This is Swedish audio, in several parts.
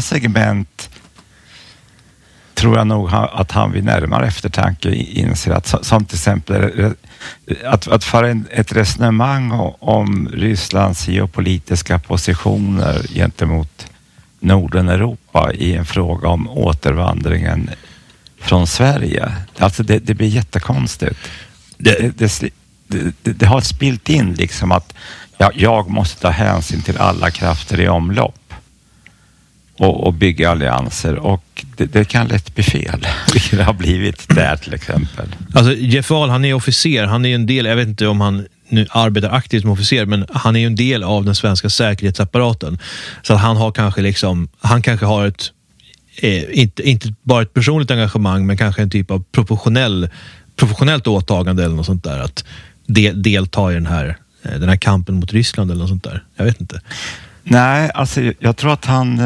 segment tror jag nog att han vid närmare eftertanke inser att, som till exempel att föra ett resonemang om Rysslands geopolitiska positioner gentemot Norden-Europa i en fråga om återvandringen från Sverige. Alltså det blir jättekonstigt. Det har spilt in liksom att jag måste ta hänsyn till alla krafter i omlopp och bygga allianser, och det kan lätt bli fel, vilket det har blivit där till exempel. Alltså Jeff Ahl, han är officer, han är en del, jag vet inte om han nu arbetar aktivt som officer, men han är ju en del av den svenska säkerhetsapparaten. Så att han har kanske liksom, han kanske har ett inte bara ett personligt engagemang, men kanske en typ av professionellt åtagande eller något sånt där, att delta i den här kampen mot Ryssland eller något sånt där. Jag vet inte. Nej, alltså jag tror att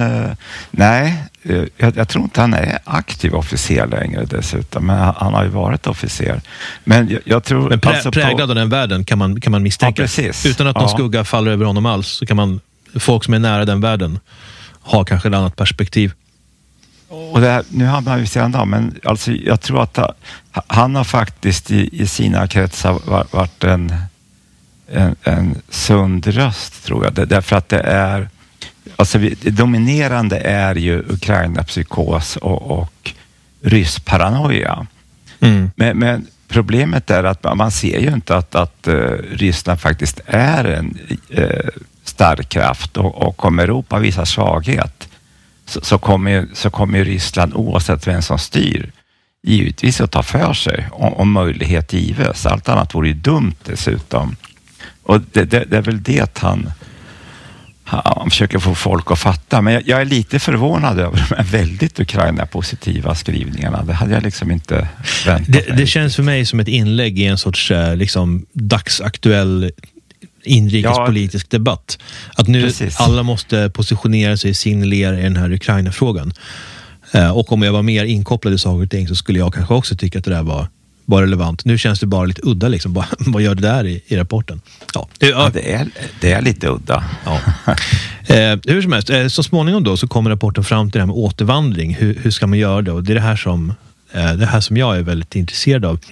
jag tror inte han är aktiv officer längre dessutom, men han har ju varit officer. Men jag tror... Men präglad av den världen kan man misstänka. Ja, precis. Utan att någon skugga faller över honom alls, så kan folk som är nära den världen ha kanske ett annat perspektiv. Och nu har man ju sedan då, men alltså jag tror att han har faktiskt i sina kretsar varit en sund röst, tror jag. Därför att det är, alltså det dominerande är ju Ukraina-psykos och ryssparanoia. Men problemet är att man ser ju inte att Ryssland faktiskt är en stark kraft, och om Europa visar svaghet så kommer Ryssland, oavsett vem som styr, givetvis att ta för sig om möjlighet gives. Allt annat vore ju dumt dessutom. Och det är väl det han försöker få folk att fatta. Men jag är lite förvånad över de här väldigt Ukraina-positiva skrivningarna. Det hade jag liksom inte väntat mig. Det känns för mig som ett inlägg i en sorts liksom dagsaktuell inrikespolitisk debatt. Att nu alla måste positionera sig, signalera i den här Ukraina-frågan. Och om jag var mer inkopplad i saker och ting, så skulle jag kanske också tycka att det där var relevant. Nu känns det bara lite udda liksom. Vad gör det där i rapporten? Ja, det är lite udda. Ja. Hur som helst, så småningom då så kommer rapporten fram till det här med återvandring. Hur ska man göra det? Och det är det här som jag är väldigt intresserad av.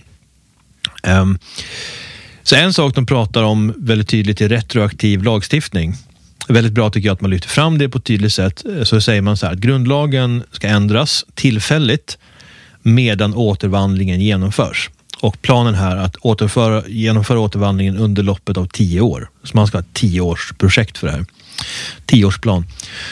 Så en sak de pratar om väldigt tydligt är retroaktiv lagstiftning. Väldigt bra tycker jag att man lyfter fram det på ett tydligt sätt. Så säger man så här att grundlagen ska ändras tillfälligt medan återvandringen genomförs. Och planen här är att genomföra återvandringen under loppet av 10 år. Så man ska ha ett 10-årsprojekt för det här. 10-årsplan.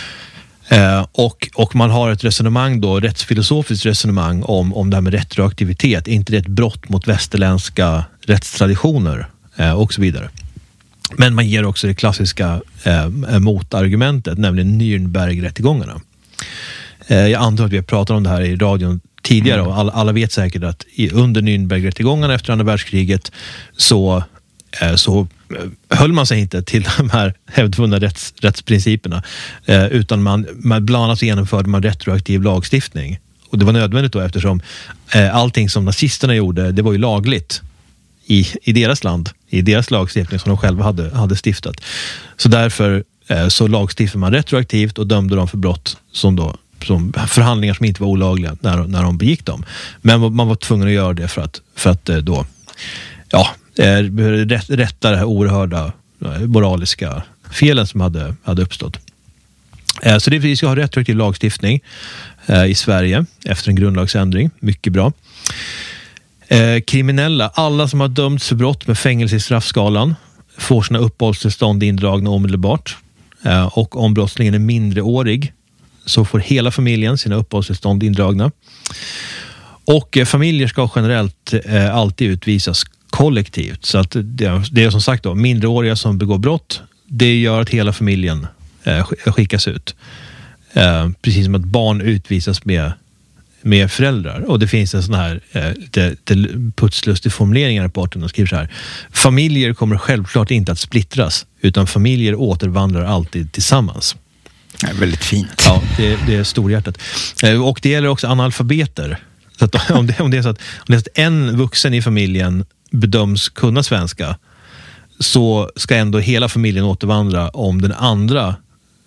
Och man har ett resonemang då, rättsfilosofiskt resonemang om det här med retroaktivitet. Inte det ett brott mot västerländska rättstraditioner och så vidare. Men man ger också det klassiska motargumentet, nämligen Nürnbergrättegångarna. Jag antar att vi har pratat om det här i radion tidigare, och alla vet säkert att under Nürnbergrättegångarna efter andra världskriget så höll man sig inte till de här hävdvunna rättsprinciperna, utan man bland annat genomförde man retroaktiv lagstiftning. Och det var nödvändigt då, eftersom allting som nazisterna gjorde, det var ju lagligt i deras land, i deras lagstiftning som de själva hade stiftat. Så därför så lagstiftade man retroaktivt och dömde dem för brott som förhandlingar som inte var olagliga när de begick dem. Men man var tvungen att göra det för att då rätta det här oerhörda moraliska felen som hade uppstått. Så vi ska ha retroaktiv lagstiftning i Sverige efter en grundlagsändring. Mycket bra. Kriminella, alla som har dömts för brott med fängelse i straffskalan, får sina uppehållstillstånd indragna omedelbart. Och om brottslingen är mindreårig så får hela familjen sina uppehållstillstånd indragna. Och familjer ska generellt alltid utvisas kollektivt. Så att det är som sagt då, mindreåriga som begår brott, det gör att hela familjen skickas ut. Precis som att barn utvisas med föräldrar. Och det finns en sån här lite putslustig formulering i rapporten. De skriver så här: familjer kommer självklart inte att splittras, utan familjer återvandrar alltid tillsammans. Det är väldigt fint. Ja, det är storhjärtat. Och det gäller också analfabeter. Så att om det är så att en vuxen i familjen bedöms kunna svenska, så ska ändå hela familjen återvandra om den andra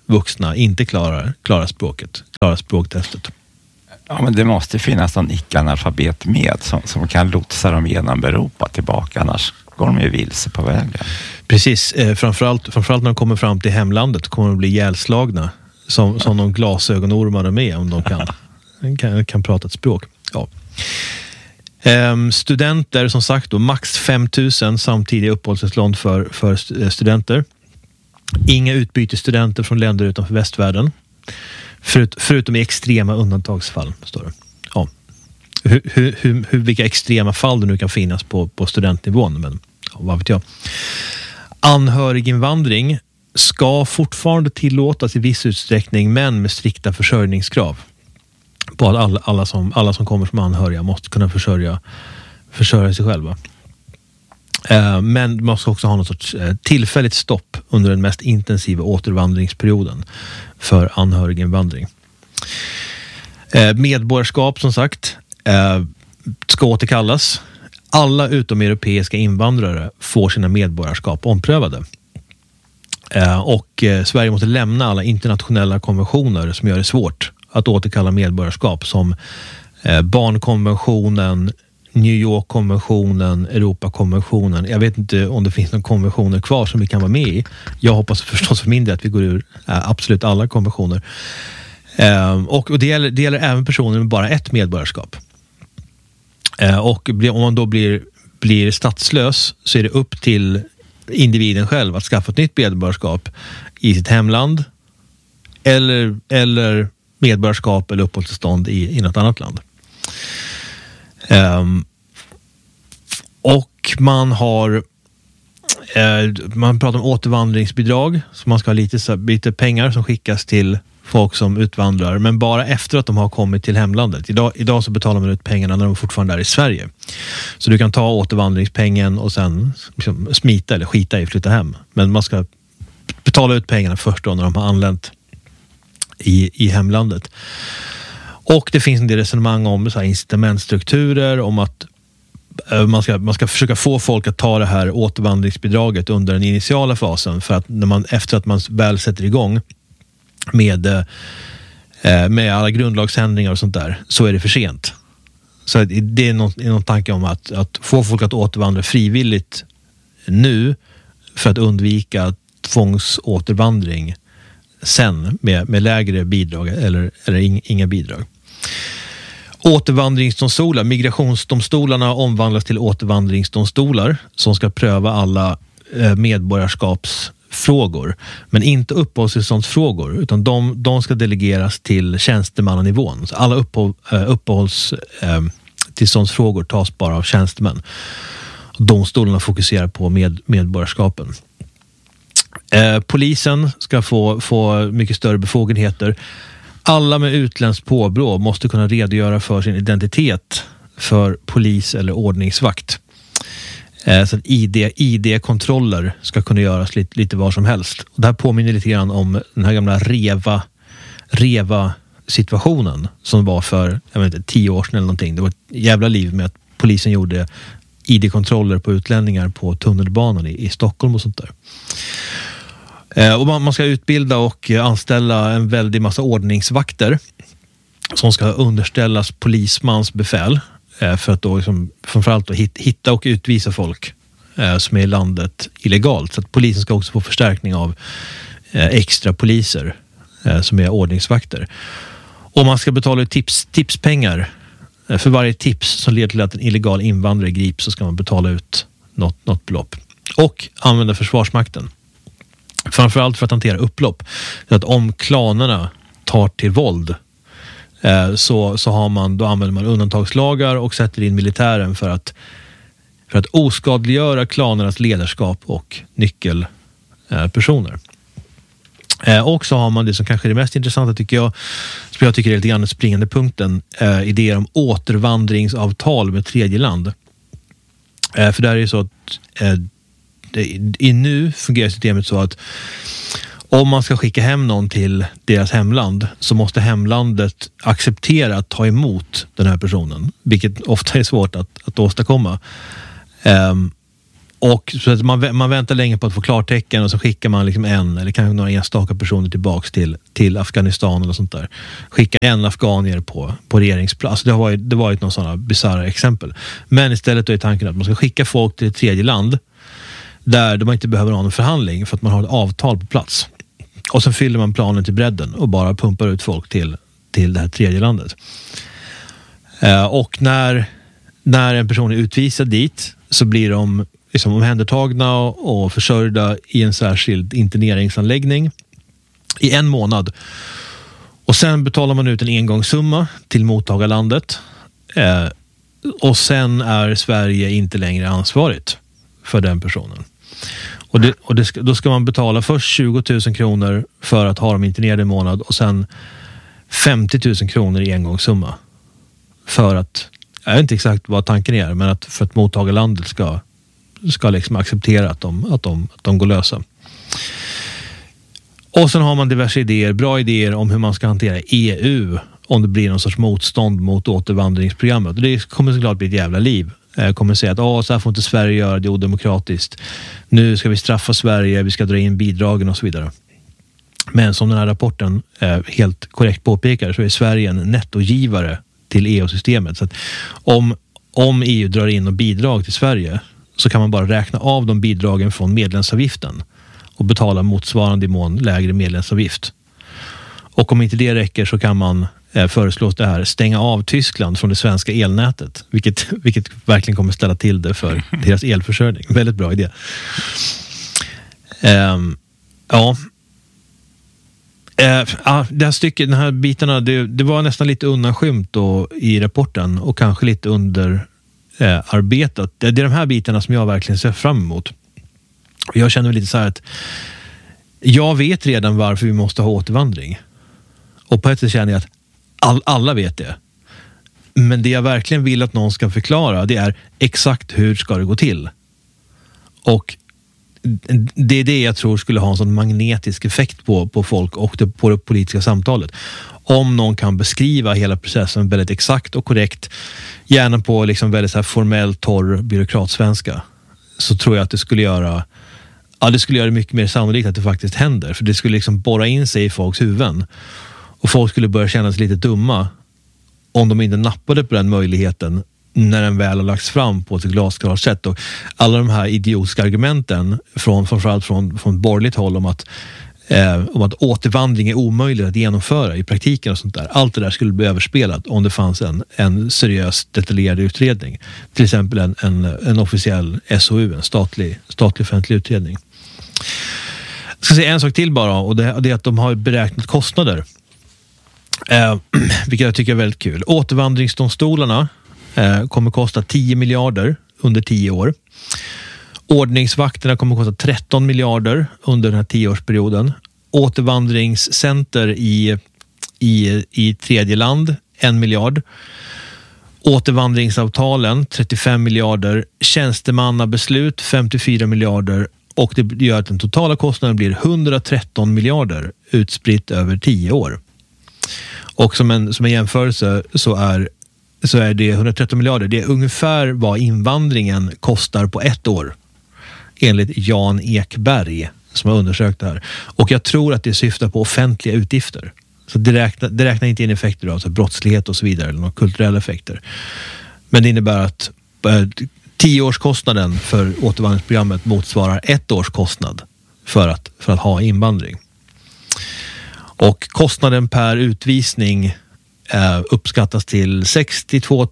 vuxna inte klarar språktestet. Ja, men det måste finnas någon icke-analfabet med som kan lotsa dem genom Europa tillbaka, annars går de ju vilse på vägen. Precis, framförallt när de kommer fram till hemlandet kommer de bli ihjälslagna som de glasögonormar de är, om de kan prata ett språk. Ja. Studenter, som sagt då, max 5 000 samtidiga uppehållstillstånd för studenter. Inga utbytesstudenter från länder utanför västvärlden. Förutom i extrema undantagsfall, står det. Ja. Vilka extrema fall det nu kan finnas på studentnivån, men ja, vad vet jag. Anhöriginvandring ska fortfarande tillåtas i viss utsträckning, men med strikta försörjningskrav. På att alla som kommer som anhöriga måste kunna försörja sig själva. Men man ska också ha något sorts tillfälligt stopp under den mest intensiva återvandringsperioden för anhöriginvandring. Medborgarskap, som sagt, ska återkallas. Alla utom europeiska invandrare får sina medborgarskap omprövade. Och Sverige måste lämna alla internationella konventioner som gör det svårt att återkalla medborgarskap, som barnkonventionen, New York-konventionen, Europakonventionen. Jag vet inte om det finns några konventioner kvar som vi kan vara med i. Jag hoppas förstås för min del att vi går ur absolut alla konventioner. Och det gäller även personer med bara ett medborgarskap. Och om man då blir statslös, så är det upp till individen själv att skaffa ett nytt medborgarskap i sitt hemland eller medborgarskap eller uppehållstillstånd i något annat land. Och man pratar om återvandringsbidrag, så man ska ha lite pengar som skickas till folk som utvandrar, men bara efter att de har kommit till hemlandet. Idag så betalar man ut pengarna när de fortfarande är i Sverige. Så du kan ta återvandringspengen och sen liksom smita eller skita i flytta hem. Men man ska betala ut pengarna först då när de har anlänt i hemlandet. Och det finns en del resonemang om så här incitamentstrukturer, om att man ska försöka få folk att ta det här återvandringsbidraget under den initiala fasen, för att efter att man väl sätter igång med alla grundlagsändringar och sånt där, så är det för sent. Så det är någon tanke om att få folk att återvandra frivilligt nu för att undvika tvångsåtervandring sen med lägre bidrag eller inga bidrag. Återvandringsdomstolar, migrationsdomstolarna omvandlas till återvandringsdomstolar som ska pröva alla medborgarskapsfrågor, men inte uppehållstillståndsfrågor, utan de ska delegeras till tjänstemannanivån. Så alla uppehållstillståndsfrågor tas bara av tjänstemän. Domstolarna fokuserar på medborgarskapen. Polisen ska få mycket större befogenheter. Alla med utländskt påbrå måste kunna redogöra för sin identitet för polis eller ordningsvakt. Så att ID-kontroller ska kunna göras lite var som helst. Och det här påminner lite grann om den här gamla REVA-situationen som var för 10 år sedan eller någonting. Det var ett jävla liv med att polisen gjorde ID-kontroller på utlänningar på tunnelbanan i Stockholm och sånt där. Och man ska utbilda och anställa en väldig massa ordningsvakter som ska underställas polismans befäl för att då liksom, framförallt då hitta och utvisa folk som är i landet illegalt. Så att polisen ska också få förstärkning av extra poliser som är ordningsvakter. Och man ska betala ut tipspengar. För varje tips som leder till att en illegal invandrare grips, så ska man betala ut något belopp. Och använda Försvarsmakten. Framförallt för att hantera upplopp. Så att om klanerna tar till våld, så då använder man undantagslagar och sätter in militären för att oskadliggöra klanernas ledarskap och nyckelpersoner. Och så har man det som kanske är det mest intressanta, tycker jag, som jag tycker är lite grann den springande punkten, idéer om återvandringsavtal med tredje land. För där är det så att nu fungerar systemet så att om man ska skicka hem någon till deras hemland, så måste hemlandet acceptera att ta emot den här personen, vilket ofta är svårt att åstadkomma. Och så att man väntar länge på att få klartecken och så skickar man liksom en eller kanske några enstaka personer tillbaks till Afghanistan eller sånt där. Skickar en afghanier på regeringsplats. Det har varit någon sådana bizarra exempel. Men istället då är tanken att man ska skicka folk till ett tredje land där man inte behöver ha någon förhandling för att man har ett avtal på plats. Och sen fyller man planen till bredden och bara pumpar ut folk till det här tredje landet. Och när en person är utvisad dit så blir de liksom omhändertagna och försörjda i en särskild interneringsanläggning i 1 månad. Och sen betalar man ut en engångssumma till mottagarlandet. Och sen är Sverige inte längre ansvarigt för den personen. Då ska man betala först 20 000 kronor för att ha dem internerade en månad och sen 50 000 kronor i engångssumma. För att, jag vet inte exakt vad tanken är, men för att mottagarlandet ska liksom acceptera att de går lösa. Och sen har man diverse idéer, bra idéer om hur man ska hantera EU om det blir någon sorts motstånd mot återvandringsprogrammet. Och det kommer såklart bli ett jävla liv. Jag kommer säga att så här får inte Sverige göra, det är odemokratiskt. Nu ska vi straffa Sverige, vi ska dra in bidragen och så vidare. Men som den här rapporten helt korrekt påpekar så är Sverige en nettogivare till EU-systemet. Så att om EU drar in och bidrag till Sverige så kan man bara räkna av de bidragen från medlemsavgiften och betala motsvarande i mån lägre medlemsavgift. Och om inte det räcker så kan man föreslås det här stänga av Tyskland från det svenska elnätet, vilket verkligen kommer ställa till det för deras elförsörjning. Väldigt bra idé. Det här stycket, den här bitarna, det var nästan lite undanskymt då i rapporten och kanske lite underarbetat. Det är de här bitarna som jag verkligen ser fram emot. Jag känner lite så här att jag vet redan varför vi måste ha återvandring. Och på ett sätt känner jag att alla vet det. Men det jag verkligen vill att någon ska förklara, det är exakt hur ska det gå till. Och det är det jag tror skulle ha en sån magnetisk effekt på folk och på det politiska samtalet. Om någon kan beskriva hela processen väldigt exakt och korrekt, gärna på liksom väldigt så här formell, torr byråkratsvenska, så tror jag att det skulle göra det mycket mer sannolikt att det faktiskt händer. För det skulle liksom borra in sig i folks huvuden. Och folk skulle börja känna sig lite dumma om de inte nappade på den möjligheten när den väl har lagts fram på ett glasklart sätt. Och alla de här idiotiska argumenten framförallt från borgerligt håll om att återvandring är omöjligt att genomföra i praktiken och sånt där. Allt det där skulle bli överspelat om det fanns en seriös detaljerad utredning. Till exempel en officiell SOU, en statlig offentlig utredning. Jag ska säga en sak till bara, och det är att de har beräknat kostnader. Vilket jag tycker är väldigt kul. Återvandringsdomstolarna kommer kosta 10 miljarder under 10 år. Ordningsvakterna kommer kosta 13 miljarder under den här 10-årsperioden. Återvandringscenter i tredje land 1 miljard. Återvandringsavtalen 35 miljarder. Tjänstemannabeslut 54 miljarder. Och det gör att den totala kostnaden blir 113 miljarder utspritt över 10 år. Och som en jämförelse så är det 113 miljarder. Det är ungefär vad invandringen kostar på 1 år. Enligt Jan Ekberg som har undersökt det här. Och jag tror att det syftar på offentliga utgifter. Så det räknar inte in effekter av alltså brottslighet och så vidare eller några kulturella effekter. Men det innebär att 10-årskostnaden för återvandringsprogrammet motsvarar 1 års kostnad för att ha invandring. Och kostnaden per utvisning uppskattas till 62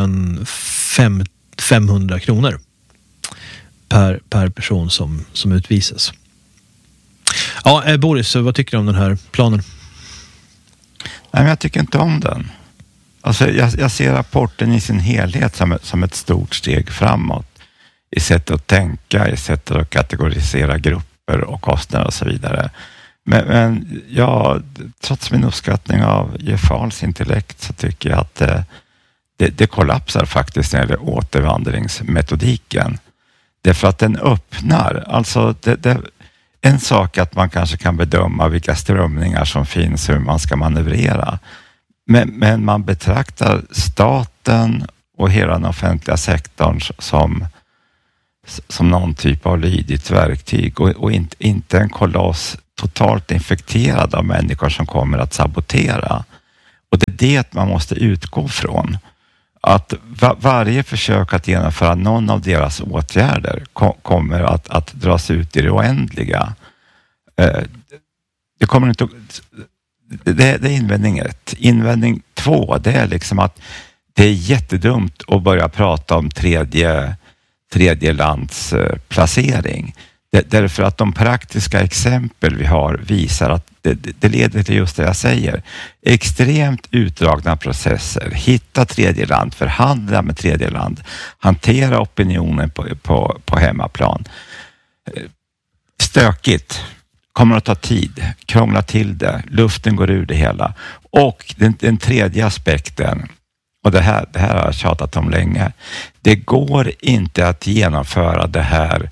500 kronor per person som utvisas. Ja, Boris, vad tycker du om den här planen? Nej, men jag tycker inte om den. Alltså, jag ser rapporten i sin helhet som ett stort steg framåt i sättet att tänka, i sättet att kategorisera grupper och kostnader och så vidare. Men ja, trots min uppskattning av Jeff Ahls intellekt så tycker jag att det kollapsar faktiskt när det gäller återvandringsmetodiken. Det är för att den öppnar, alltså en sak att man kanske kan bedöma vilka strömningar som finns, hur man ska manövrera. Men man betraktar staten och hela den offentliga sektorn som någon typ av lydigt verktyg och inte en koloss totalt infekterad av människor som kommer att sabotera. Och det är det man måste utgå från. Att varje försök att genomföra någon av deras åtgärder kommer att dras ut i det oändliga. Det kommer inte. Det är invändning 1. Invändning 2, det är liksom att det är jättedumt att börja prata om tredje lands placering. Därför att de praktiska exempel vi har visar att det leder till just det jag säger. Extremt utdragna processer. Hitta tredje land, förhandla med tredje land, hantera opinionen på hemmaplan. Stökigt. Kommer att ta tid. Krångla till det. Luften går ur det hela. Och den tredje aspekten, och det här har jag tjatat om länge. Det går inte att genomföra det här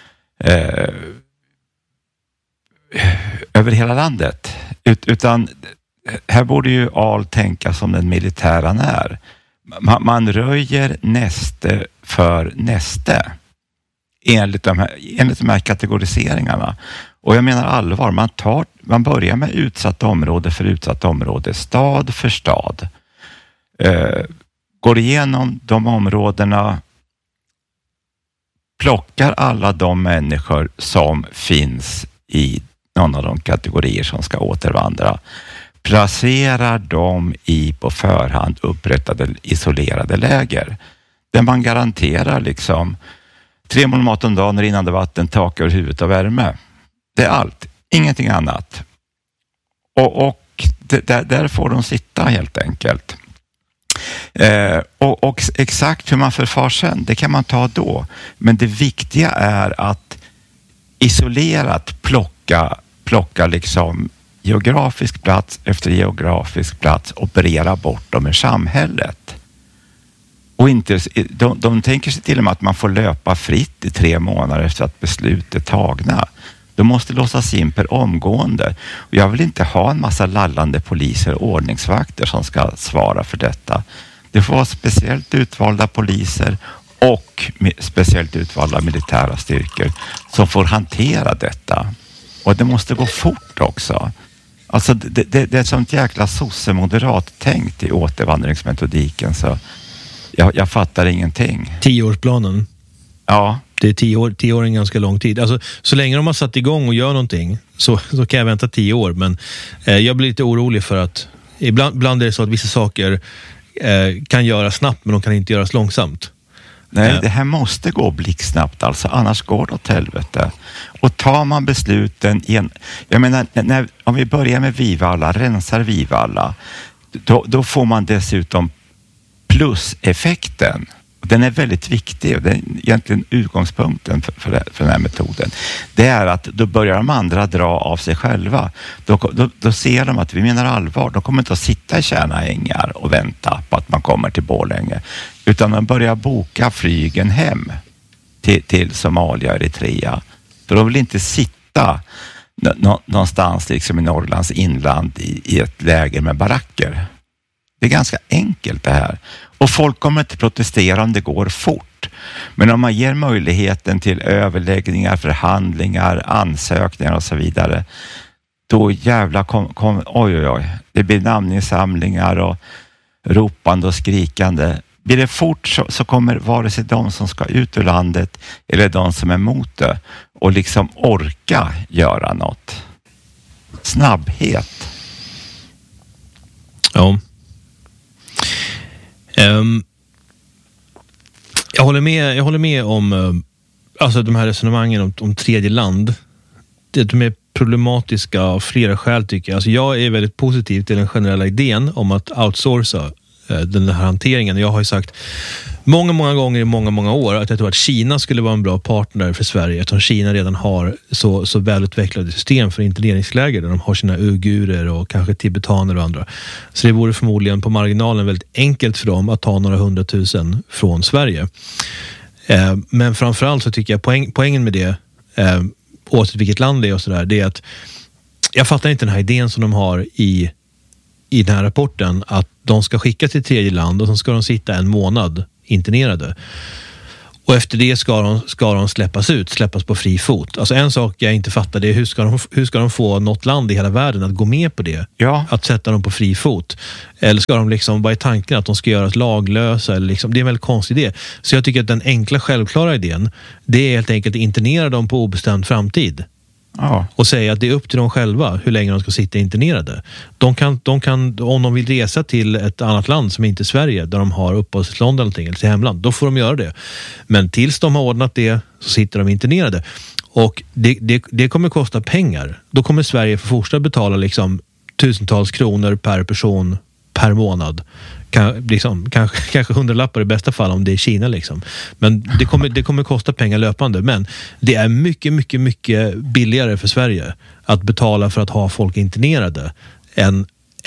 över hela landet. Utan här borde ju all tänka som den militären är. Man röjer näste för näste enligt de här kategoriseringarna. Och jag menar allvar, man börjar med utsatt område för utsatt område, stad för stad. Går igenom de områdena, plockar alla de människor som finns i någon av de kategorier som ska återvandra, placerar dem i på förhand upprättade isolerade läger där man garanterar liksom 3 mål mat om dagen, rinnande vatten, tak över huvudet och värme. Det är allt, ingenting annat. Och där får de sitta helt enkelt. Och exakt hur man förfar sen, det kan man ta då. Men det viktiga är att isolerat plocka liksom geografisk plats efter geografisk plats, operera bort dem ur samhället. Och inte, de tänker sig till och med att man får löpa fritt i 3 månader efter att beslut är tagna. De måste låsas in per omgående. Och jag vill inte ha en massa lallande poliser och ordningsvakter som ska svara för detta. Det får vara speciellt utvalda poliser och speciellt utvalda militära styrkor som får hantera detta. Och det måste gå fort också. Alltså det är ett sånt jäkla sossemoderat tänkt i återvandringsmetodiken, så jag fattar ingenting. 10-årsplanen. Ja. Det är 10 år är en ganska lång tid. Alltså, så länge de har satt igång och gör någonting så kan jag vänta 10 år. Men jag blir lite orolig för att ibland är det så att vissa saker kan göras snabbt, men de kan inte göras långsamt. Nej, det här måste gå blixtsnabbt alltså, annars går det åt helvete. Och tar man besluten igen, jag menar, om vi börjar med Vivalla, rensar Vivalla, då får man dessutom pluseffekten. Den är väldigt viktig och det är egentligen utgångspunkten för den här metoden. Det är att då börjar de andra dra av sig själva. Då ser de att vi menar allvar. De kommer inte att sitta i Tjärna ängar och vänta på att man kommer till Borlänge. Utan de börjar boka flygen hem till Somalia, Eritrea. För de vill inte sitta någonstans liksom i Norrlands inland i ett läger med baracker. Det är ganska enkelt det här. Och folk kommer inte protestera om det går fort. Men om man ger möjligheten till överläggningar, förhandlingar, ansökningar och så vidare, då jävla oj. Det blir namninsamlingar och ropande och skrikande. Blir det fort så kommer vare sig de som ska ut ur landet eller de som är emot det och liksom orka göra något. Snabbhet. Ja. Jag håller med om alltså de här resonemangen om tredje land. De är problematiska av flera skäl, tycker jag. Alltså jag är väldigt positiv till den generella idén om att outsourca den här hanteringen. Jag har ju sagt många gånger i många år att jag tror att Kina skulle vara en bra partner för Sverige, eftersom Kina redan har så välutvecklade system för interneringsläger där de har sina uigurer och kanske tibetaner och andra. Så det vore förmodligen på marginalen väldigt enkelt för dem att ta några 100 000 från Sverige. Men framförallt så tycker jag poängen med det, oavsett vilket land det är och sådär, det är att jag fattar inte den här idén som de har i den här rapporten, att de ska skicka till tredje land och så ska de sitta 1 månad internerade. Och efter det ska de släppas på fri fot. Alltså en sak jag inte fattar, det är hur ska de få något land i hela världen att gå med på det? Ja. Att sätta dem på fri fot. Eller ska de liksom, vad är tanken att de ska göras laglösa? Eller liksom, det är en väldigt konstig idé. Så jag tycker att den enkla, självklara idén, det är helt enkelt att internera dem på obestämd framtid. Ja. Och säga att det är upp till dem själva hur länge de ska sitta internerade. De kan, om de vill resa till ett annat land som inte är Sverige, där de har uppehållstillstånd eller någonting, eller till hemland, då får de göra det. Men tills de har ordnat det så sitter de internerade. Och det kommer kosta pengar. Då kommer Sverige för fortsätta betala liksom tusentals kronor per person per månad. Kanske 100-lappar i bästa fall om det är Kina liksom. Men det kommer kosta pengar löpande. Men det är mycket, mycket, mycket billigare för Sverige att betala för att ha folk internerade än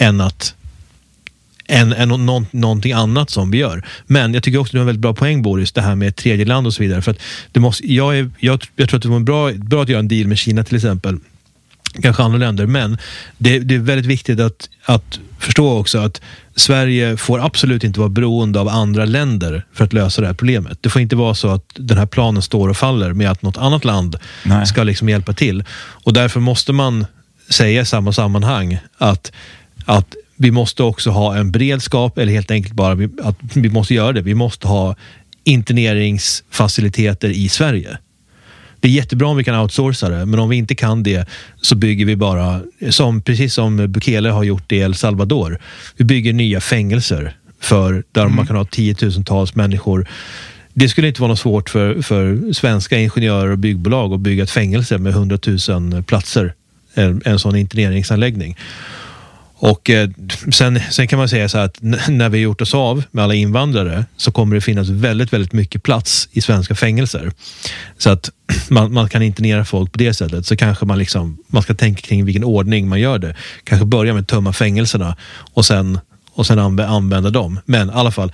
någonting annat som vi gör. Men jag tycker också att du har en väldigt bra poäng, Boris, det här med tredje land och så vidare. För att jag tror att det var bra att göra en deal med Kina till exempel. Kanske andra länder, men det är väldigt viktigt att förstå också att Sverige får absolut inte vara beroende av andra länder för att lösa det här problemet. Det får inte vara så att den här planen står och faller med att något annat land ska liksom hjälpa till. Och därför måste man säga i samma sammanhang att vi måste också ha en beredskap, eller helt enkelt bara att vi måste göra det. Vi måste ha interneringsfaciliteter i Sverige. Det är jättebra om vi kan outsourca det, men om vi inte kan det så bygger vi bara, precis som Bukele har gjort i El Salvador, vi bygger nya fängelser där man kan ha 10 000-tals människor. Det skulle inte vara något svårt för svenska ingenjörer och byggbolag att bygga ett fängelse med 100 000 platser, en sån interneringsanläggning. Och sen kan man säga så här att när vi gjort oss av med alla invandrare så kommer det finnas väldigt, väldigt mycket plats i svenska fängelser. Så att man kan internera folk på det sättet. Så kanske man ska tänka kring vilken ordning man gör det. Kanske börja med att tömma fängelserna och sen använda dem. Men i alla fall,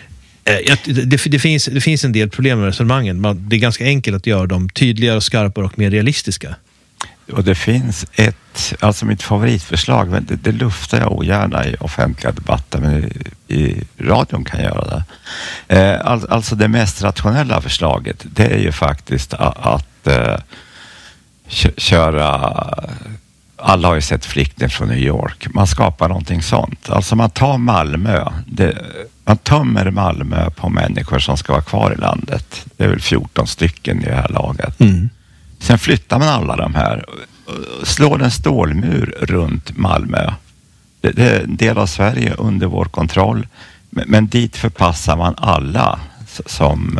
det finns en del problem med resonemangen. Det är ganska enkelt att göra dem tydligare, skarpare och mer realistiska. Och det finns alltså mitt favoritförslag, men det luftar jag ogärna i offentliga debatter, men i radion kan jag göra det. Alltså det mest rationella förslaget, det är ju faktiskt att köra, alla har ju sett Flykten från New York, man skapar någonting sånt. Alltså man tar Malmö, man tömmer Malmö på människor som ska vara kvar i landet. Det är väl 14 stycken i det här laget. Sen flyttar man alla de här och slår en stålmur runt Malmö. Det är en del av Sverige under vår kontroll. Men dit förpassar man alla som...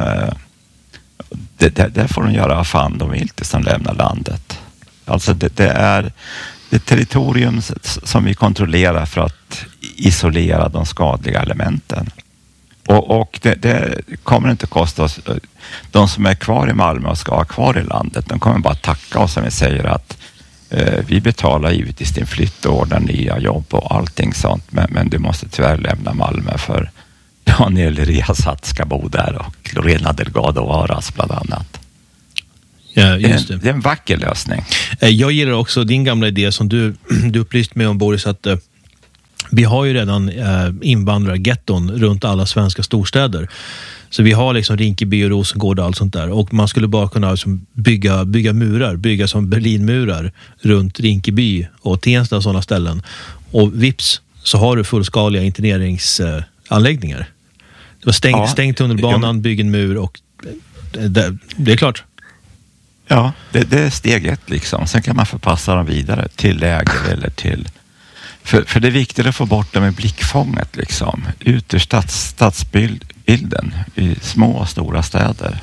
Där får de göra vad fan de vill tills de lämnar landet. Alltså det är det territorium som vi kontrollerar för att isolera de skadliga elementen. Och det kommer inte kosta oss. De som är kvar i Malmö och ska vara kvar i landet, de kommer bara tacka oss om vi säger att vi betalar givetvis din flytt och ordnar nya jobb och allting sånt. Men du måste tyvärr lämna Malmö för Daniel Riazat ska bo där och Lorena Delgado Varas bland annat. Ja, just det. Det är en vacker lösning. Jag gillar också din gamla idé som du upplyst med om, Boris, att vi har ju redan invandrargetton runt alla svenska storstäder. Så vi har liksom Rinkeby och Rosengård och allt sånt där. Och man skulle bara kunna liksom bygga murar, bygga som Berlinmurar runt Rinkeby och Tensta och sådana ställen. Och vips så har du fullskaliga interneringsanläggningar. Det var stäng tunnelbanan, bygg en mur och det är klart. Ja, det är steg ett liksom. Sen kan man förpassa dem vidare till läger eller till... För det är viktigt att få bort dem i blickfånget liksom. Ut ur stadsbilden i små och stora städer.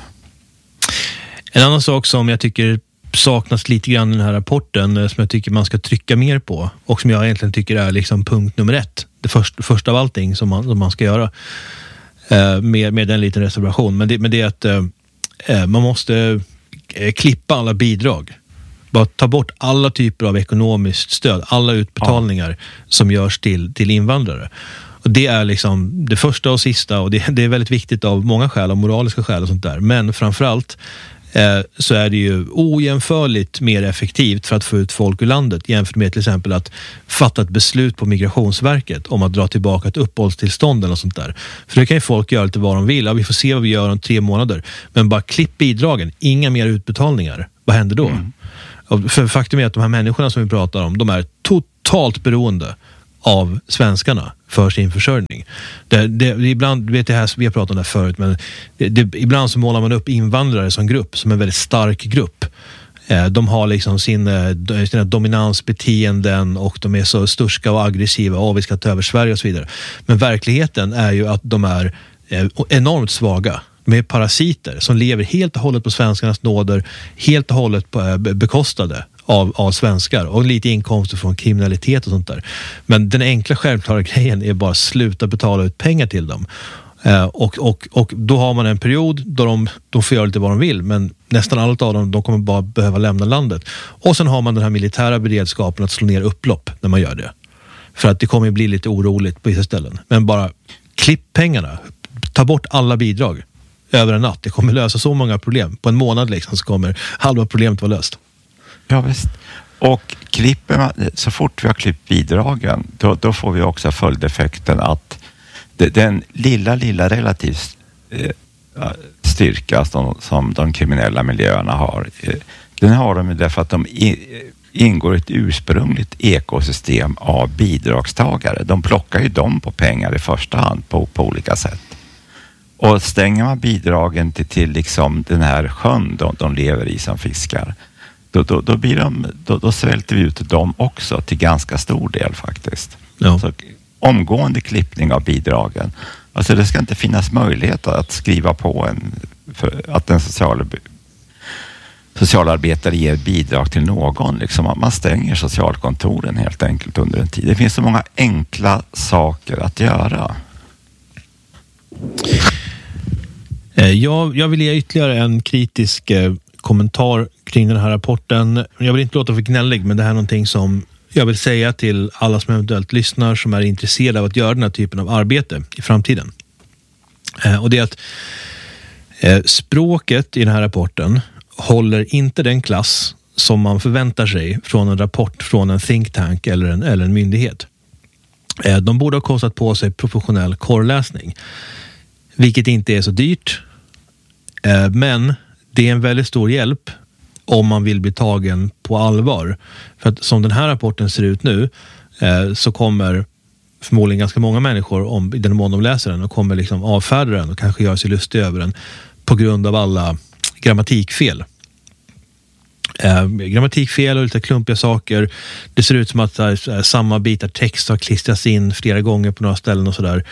En annan sak som jag tycker saknas lite grann i den här rapporten, som jag tycker man ska trycka mer på och som jag egentligen tycker är liksom punkt nummer 1. Det första av allting som man ska göra med en liten reservation. Men det är att man måste klippa alla bidrag. Bara ta bort alla typer av ekonomiskt stöd, alla utbetalningar som görs till invandrare. Och det är liksom det första och sista, och det är väldigt viktigt av många skäl, av moraliska skäl och sånt där. Men framförallt så är det ju ojämförligt mer effektivt för att få ut folk ur landet jämfört med till exempel att fatta ett beslut på Migrationsverket om att dra tillbaka ett uppehållstillstånd eller något sånt där. För det kan ju folk göra lite vad de vill. Ja, vi får se vad vi gör om 3 månader. Men bara klipp bidragen, inga mer utbetalningar. Vad händer då? För faktum är att de här människorna som vi pratar om, de är totalt beroende av svenskarna för sin försörjning. Ibland, vet jag här, vi har pratat om det förut, men ibland så målar man upp invandrare som grupp, som en väldigt stark grupp. De har liksom sina dominansbeteenden och de är så sturska och aggressiva. Vi ska ta över Sverige och så vidare. Men verkligheten är ju att de är enormt svaga. De är parasiter som lever helt och hållet på svenskarnas nåder, helt och hållet bekostade av svenskar och lite inkomster från kriminalitet och sånt där. Men den enkla självklara grejen är bara sluta betala ut pengar till dem. Och då har man en period då de får göra lite vad de vill, men nästan alla av dem, de kommer bara behöva lämna landet. Och sen har man den här militära beredskapen att slå ner upplopp när man gör det. För att det kommer bli lite oroligt på vissa ställen. Men bara klipp pengarna, ta bort alla bidrag över en natt. Det kommer lösa så många problem. På en månad liksom så kommer halva problemet vara löst. Ja visst. Och så fort vi har klippt bidragen, då får vi också följdeffekten att den lilla relativt styrka som de kriminella miljöerna har, den har de därför att de ingår ett ursprungligt ekosystem av bidragstagare. De plockar ju dem på pengar i första hand på olika sätt. Och stänger man bidragen till liksom den här sjön de lever i som fiskar, då svälter vi ut dem också till ganska stor del faktiskt. Ja. Så omgående klippning av bidragen. Alltså det ska inte finnas möjlighet att skriva på att en socialarbetare ger bidrag till någon. Liksom, man stänger socialkontoren helt enkelt under en tid. Det finns så många enkla saker att göra. Jag vill ge ytterligare en kritisk kommentar kring den här rapporten. Jag vill inte låta för gnällig, men det här är någonting som jag vill säga till alla som eventuellt lyssnar som är intresserade av att göra den här typen av arbete i framtiden. Och det är att språket i den här rapporten håller inte den klass som man förväntar sig från en rapport från en think tank eller en myndighet. De borde ha kostat på sig professionell korrläsning, vilket inte är så dyrt, men det är en väldigt stor hjälp om man vill bli tagen på allvar. För att som den här rapporten ser ut nu så kommer förmodligen ganska många människor, i den mån de läser den, och kommer liksom avfärda den och kanske göra sig lustig över den på grund av alla grammatikfel. Grammatikfel och lite klumpiga saker. Det ser ut som att samma bitar text har klistrats in flera gånger på några ställen och sådär.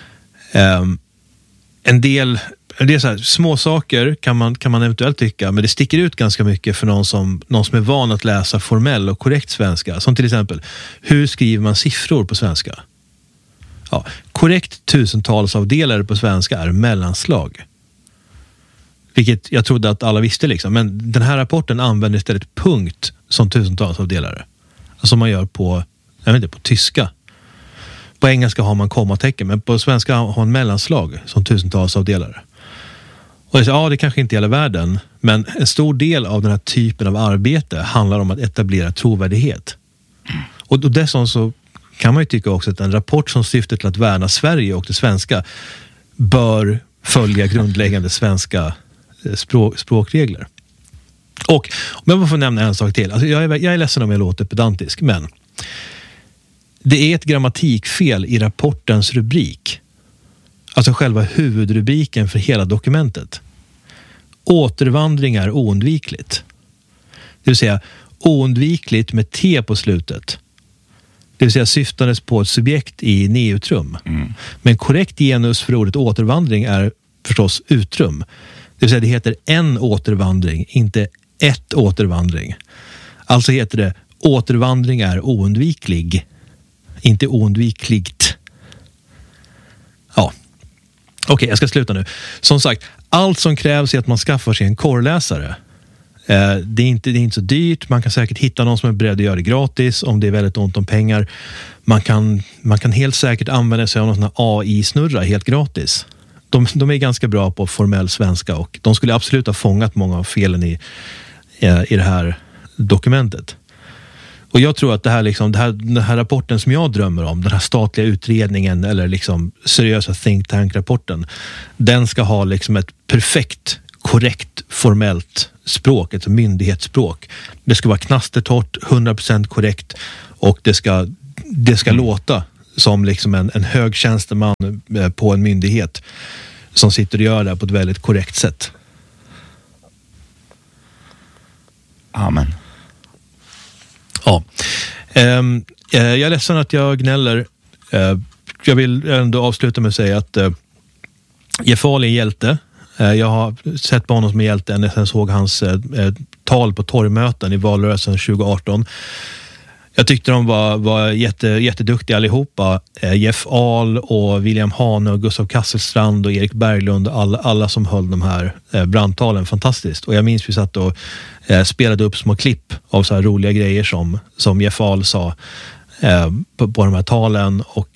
En del så här, små saker kan man eventuellt tycka, men det sticker ut ganska mycket för någon som är van att läsa formell och korrekt svenska. Som till exempel, hur skriver man siffror på svenska? Ja, korrekt tusentalsavdelare på svenska är mellanslag. Vilket jag trodde att alla visste liksom. Men den här rapporten använder istället punkt som tusentalsavdelare. Alltså man gör på tyska. På engelska har man kommatecken, men på svenska har man mellanslag som tusentalsavdelare. Och det kanske inte gäller världen, men en stor del av den här typen av arbete handlar om att etablera trovärdighet. Och dessutom så kan man ju tycka också att en rapport som syftar till att värna Sverige och det svenska bör följa grundläggande svenska språkregler. Och om jag får nämna en sak till. Alltså jag är ledsen om jag låter pedantisk, men det är ett grammatikfel i rapportens rubrik. Alltså själva huvudrubriken för hela dokumentet. Återvandring är oundvikligt. Det vill säga oundvikligt med T på slutet. Det vill säga syftandes på ett subjekt i neutrum. Men korrekt genus för ordet återvandring är förstås utrum. Det vill säga det heter en återvandring, inte ett återvandring. Alltså heter det återvandring är oundviklig, inte oundvikligt. Ja. Okej, jag ska sluta nu. Som sagt, allt som krävs är att man skaffar sig en korrläsare. Det är inte så dyrt. Man kan säkert hitta någon som är beredd att göra det gratis om det är väldigt ont om pengar. Man kan helt säkert använda sig av någon sån här AI-snurra helt gratis. de är ganska bra på formell svenska och de skulle absolut ha fångat många av felen i det här dokumentet. Och jag tror att det här, liksom, den här rapporten som jag drömmer om, den här statliga utredningen eller liksom seriösa think tank-rapporten, den ska ha liksom ett perfekt, korrekt, formellt språk, ett myndighetsspråk. Det ska vara knastertorrt, 100% korrekt och det ska låta som liksom en hög tjänsteman på en myndighet som sitter och gör det på ett väldigt korrekt sätt. Amen. Ja. Jag är ledsen att jag gnäller. Jag vill ändå avsluta med att säga att Jeff Ahl är en hjälte. Jag har sett på honom som en hjälte ända sedan jag såg hans tal på torgmöten i valrörelsen 2018. Jag tyckte de var jätteduktiga allihopa. Jeff Ahl och William Hane och Gustav Kasselstrand och Erik Berglund, alla som höll de här brandtalen fantastiskt. Och jag minns vi satt och spelade upp små klipp av så här roliga grejer som Jeff Ahl sa på de här talen och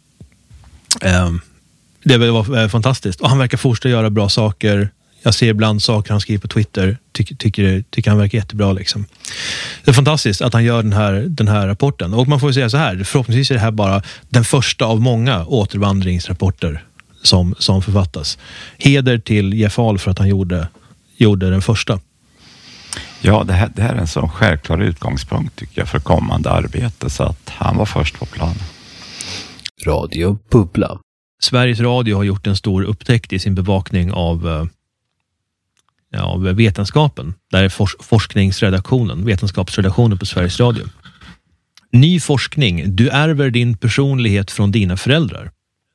det var fantastiskt. Och han verkar fortsätta göra bra saker. Jag ser ibland saker han skriver på Twitter. Tycker han verkar jättebra liksom. Det är fantastiskt att han gör den här rapporten. Och man får säga så här, förhoppningsvis är det här bara den första av många återvandringsrapporter som författas. Heder till Jeff Ahl för att han gjorde den första. Ja, det här är en sån självklar utgångspunkt tycker jag för kommande arbete, så att han var först på plan. Radio Bubbla. Sveriges Radio har gjort en stor upptäckt i sin bevakning av vetenskapen. Där är forskningsredaktionen, vetenskapsredaktionen på Sveriges Radio. Ny forskning. Du ärver din personlighet från dina föräldrar.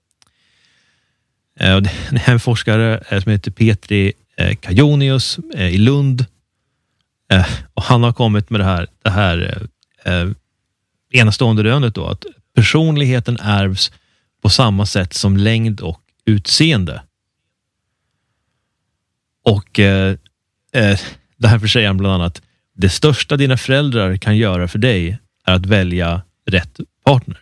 Det är en forskare som heter Petri Kajonius i Lund. Och han har kommit med det här enastående rönet då, att personligheten ärvs på samma sätt som längd och utseende. Och därför säger han bland annat: det största dina föräldrar kan göra för dig är att välja rätt partner.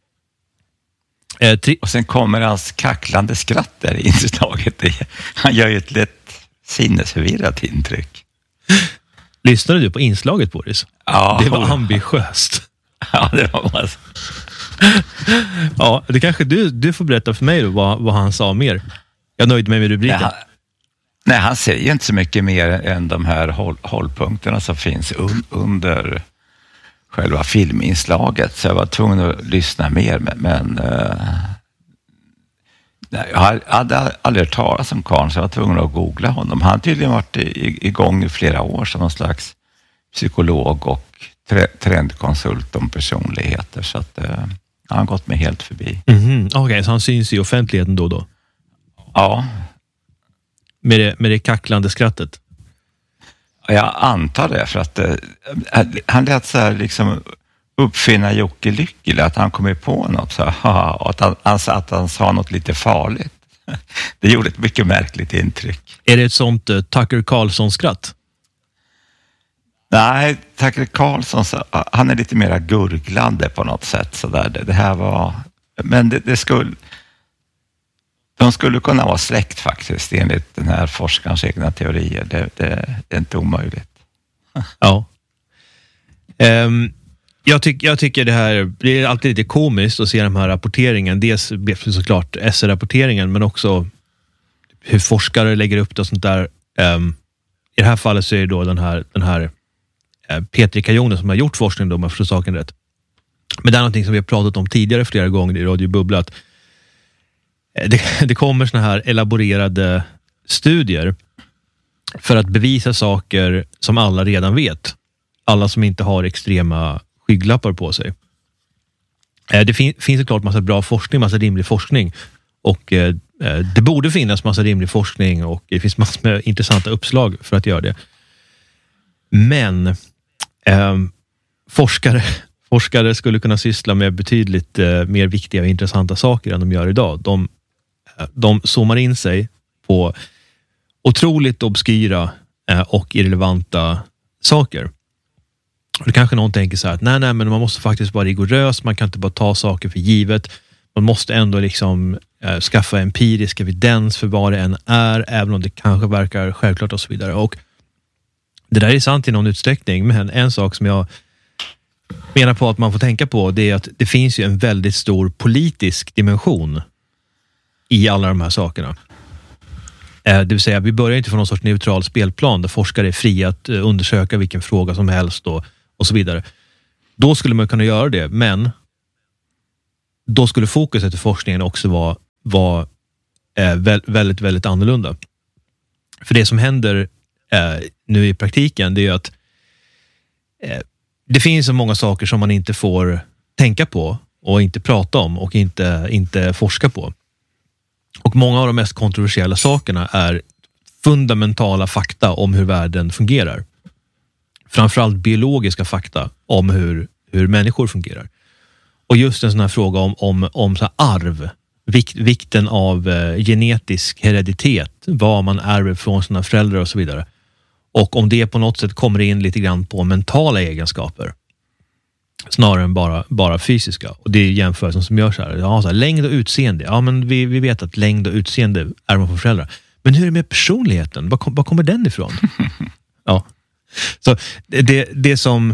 Och sen kommer hans kacklande skratt där i inslaget. Han gör ju ett lätt sinnesförvirrat intryck. Lyssnade du på inslaget, Boris? Ja. Det var ambitiöst. Ja, det var alltså. Ja, det kanske du får berätta för mig då, vad han sa mer. Jag nöjde mig med rubriken. Nej, han säger inte så mycket mer än de här hållpunkterna som finns under själva filminslaget. Så jag var tvungen att lyssna mer. Men jag hade aldrig hört talas om Karn, så jag var tvungen att googla honom. Han har tydligen varit igång i flera år som någon slags psykolog och trendkonsult om personligheter. Så att han har gått mig helt förbi. Okej, så han syns i offentligheten då? Ja. Med det kacklande skrattet? Jag antar det, för att han lät så här liksom uppfinna Jocke Lyckele, att han kom på något så här, att han sa något lite farligt. Det gjorde ett mycket märkligt intryck. Är det ett sånt Tucker Carlson-skratt? Nej, Tucker Carlson, han är lite mera gurglande på något sätt. Så där. Det här var... Men de skulle kunna vara släkt faktiskt, enligt den här forskarens egna teorier. Det är inte omöjligt. Ja. Jag tycker det är alltid lite komiskt att se de här rapporteringen. Dels såklart SR-rapporteringen, men också hur forskare lägger upp det och sånt där. I det här fallet så är det då den här Petri Kajonius som har gjort forskning då, om jag förstår saken rätt. Men det är någonting som vi har pratat om tidigare flera gånger i Radio Bubbla, att det kommer såna här elaborerade studier för att bevisa saker som alla redan vet. Alla som inte har extrema skygglappar på sig. Det finns såklart massa bra forskning, massa rimlig forskning. Och det borde finnas massa rimlig forskning, och det finns massor med intressanta uppslag för att göra det. Men forskare skulle kunna syssla med betydligt mer viktiga och intressanta saker än de gör idag. De zoomar in sig på otroligt obskyra och irrelevanta saker. Och det kanske någon tänker så här att nej, men man måste faktiskt vara rigorös, man kan inte bara ta saker för givet. Man måste ändå liksom skaffa empirisk evidens för vad det än är, även om det kanske verkar självklart och så vidare. Och det där är sant i någon utsträckning, men en sak som jag menar på att man får tänka på, det är att det finns ju en väldigt stor politisk dimension i alla de här sakerna. Det vill säga, vi börjar inte från någon sorts neutral spelplan där forskare är fria att undersöka vilken fråga som helst och så vidare. Då skulle man kunna göra det, men då skulle fokuset i forskningen också vara väldigt, väldigt annorlunda. För det som händer nu i praktiken, det är ju att det finns så många saker som man inte får tänka på och inte prata om och inte forska på. Och många av de mest kontroversiella sakerna är fundamentala fakta om hur världen fungerar. Framförallt biologiska fakta om hur människor fungerar. Och just en sån här fråga om så här arv, vikten av genetisk hereditet, vad man ärver från sina föräldrar och så vidare. Och om det på något sätt kommer in lite grann på mentala egenskaper snarare än bara fysiska. Och det är jämförelsen som görs här. Ja, så här, längd och utseende. Ja, men vi vet att längd och utseende är man från föräldrar. Men hur är det med personligheten? Var kommer den ifrån? Ja. Så det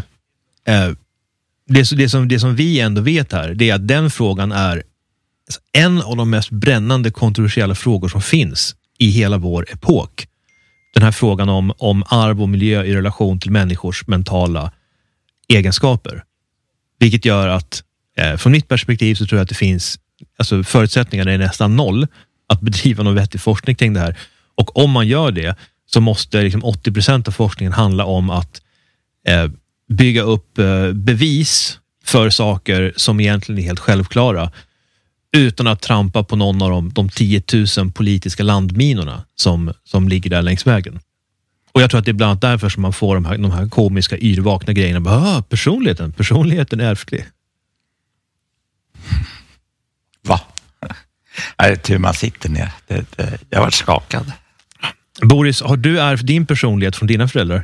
som vi ändå vet här, det är att den frågan är en av de mest brännande kontroversiella frågor som finns i hela vår epok. Den här frågan om arv och miljö i relation till människors mentala egenskaper. Vilket gör att från mitt perspektiv så tror jag att det finns, alltså förutsättningarna är nästan noll att bedriva någon vettig forskning kring det här. Och om man gör det så måste liksom 80% av forskningen handla om att bygga upp bevis för saker som egentligen är helt självklara utan att trampa på någon av de 10 000 politiska landminorna som ligger där längs vägen. Och jag tror att det är bland annat därför som man får de här komiska yrvakna grejerna. Personligheten är ärftlig. Va? Är det tur man sitter ner? Jag har varit skakad. Boris, har du ärvt din personlighet från dina föräldrar?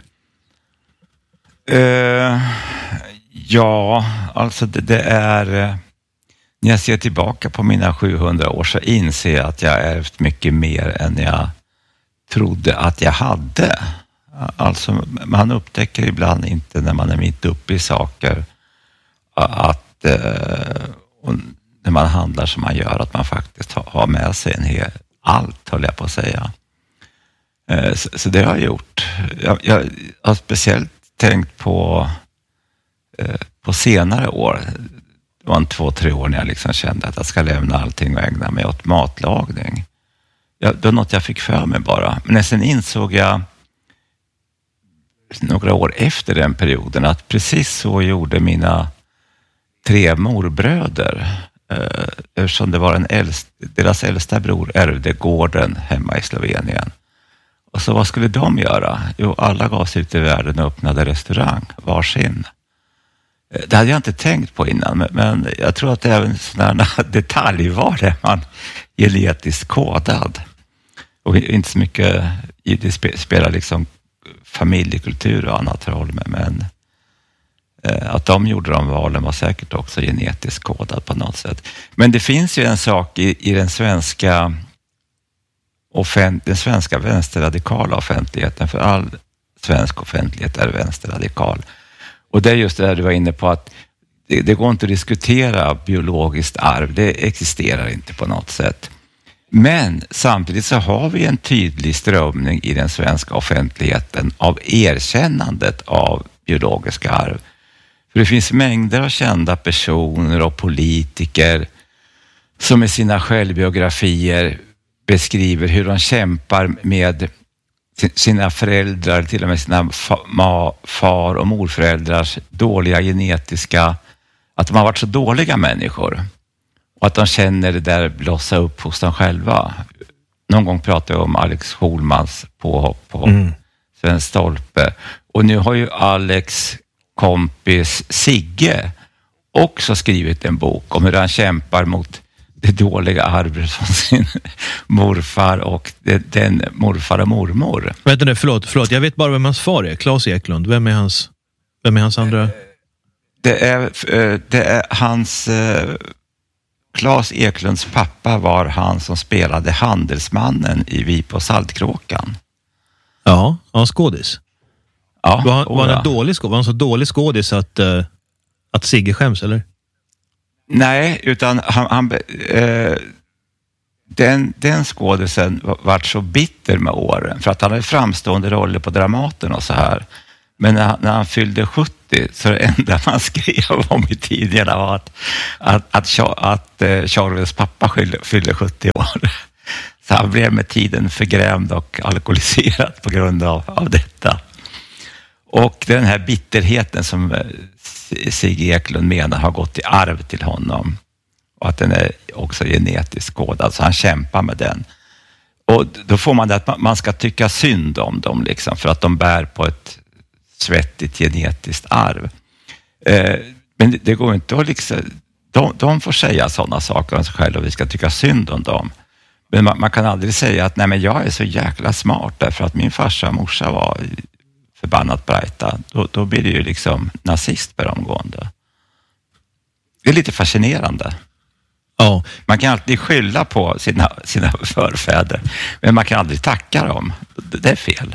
Ja, alltså det är... När jag ser tillbaka på mina 700 år så inser jag att jag ärvt mycket mer än jag trodde att jag hade. Alltså man upptäcker ibland inte när man är mitt uppe i saker att och när man handlar som man gör att man faktiskt har med sig allt, höll jag på att säga. Så det har jag gjort. Jag har speciellt tänkt på senare år. Det var 2-3 år när jag liksom kände att jag ska lämna allting och ägna mig åt matlagning. Det var något jag fick för mig bara. Men sen insåg jag några år efter den perioden att precis så gjorde mina 3 morbröder. Eftersom det var deras äldsta bror ärvde gården hemma i Slovenien. Och så vad skulle de göra? Jo, alla gav sig ut i världen och öppnade restaurang, varsin. Det hade jag inte tänkt på innan, men jag tror att även sådana detaljvar är man genetiskt kodad. Och inte så mycket, det spelar liksom familjekultur och annat roll, men att de gjorde de valen var säkert också genetiskt kodad på något sätt. Men det finns ju en sak i den svenska vänsterradikala offentligheten, för all svensk offentlighet är vänsterradikal. Och det är just det där du var inne på, att det går inte att diskutera biologiskt arv. Det existerar inte på något sätt. Men samtidigt så har vi en tydlig strömning i den svenska offentligheten av erkännandet av biologiska arv. För det finns mängder av kända personer och politiker som i sina självbiografier beskriver hur de kämpar med sina föräldrar, till och med sina far- och morföräldrars dåliga genetiska, att de har varit så dåliga människor och att de känner det där blossa upp hos dem själva. Någon gång pratade jag om Alex Schulmans påhopp på Sven Stolpe, och nu har ju Alex kompis Sigge också skrivit en bok om hur han kämpar mot det dåliga arvet från sin morfar och den morfar och mormor. Vänta nu, förlåt. Jag vet bara vem hans far är. Claes Eklund. Vem är hans andra? Det är hans Claes Eklunds pappa var han som spelade handelsmannen i Vi på Saltkråkan. Ja, skådis. Ja, Var han en dålig skådis? Var han så dålig skådis att Sigge skäms, eller? Nej, utan den skådisen vart så bitter med åren för att han hade framstående roller på Dramaten och så här. Men när han fyllde 70 så det enda man skrev om i tidningarna var att Charles pappa fyllde 70 år. Så han blev med tiden förgrämd och alkoholiserad på grund av detta. Och den här bitterheten som Sigge Eklund menar har gått i arv till honom. Och att den är också genetiskt kodad, så han kämpar med den. Och då får man det att man ska tycka synd om dem liksom, för att de bär på ett svettigt genetiskt arv. Men det går inte att liksom, de får säga sådana saker om sig själva och vi ska tycka synd om dem. Men man kan aldrig säga att nej, men jag är så jäkla smart därför att min farsa och morsa var förbannat brajta. Då blir det ju liksom nazist per omgående. Det är lite fascinerande. Ja. Man kan alltid skylla på sina förfäder, men man kan aldrig tacka dem. Det är fel.